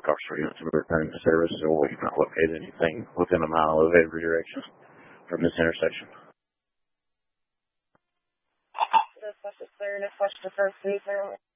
Car units are returning to service, so we've not located anything within a mile of every direction from this intersection. Dispatch is clear. Dispatch to first, please.